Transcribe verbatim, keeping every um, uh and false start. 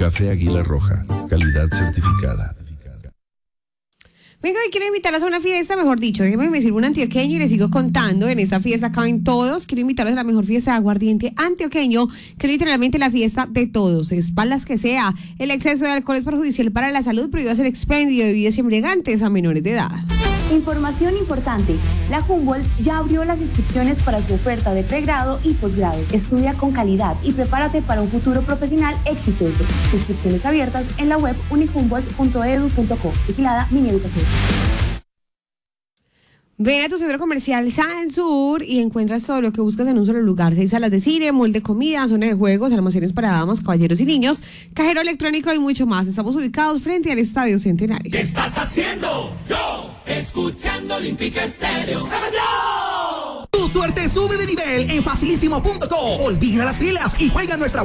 Café Águila Roja, calidad certificada. Venga, y quiero invitarlos a una fiesta, mejor dicho, déjenme decir un antioqueño y les sigo contando. En esta fiesta caben todos. Quiero invitarlos a la mejor fiesta de aguardiente antioqueño, que es literalmente la fiesta de todos, espaldas que sea. El exceso de alcohol es perjudicial para la salud, prohibido hacer expendio de bebidas embriagantes a menores de edad. Información importante, la Humboldt ya abrió las inscripciones para su oferta de pregrado y posgrado. Estudia con calidad y prepárate para un futuro profesional exitoso. Inscripciones abiertas en la web unihumboldt punto edu punto co. Vigilada Mineducación. Ven a tu centro comercial San Sur y encuentras todo lo que buscas en un solo lugar. Seis salas de cine, mall de comida, zona de juegos, almacenes para damas, caballeros y niños, cajero electrónico y mucho más. Estamos ubicados frente al Estadio Centenario. ¿Qué estás haciendo? Yo, escuchando Olímpica Estéreo. Tu suerte sube de nivel en facilísimo punto com. Olvida las filas y juega en nuestra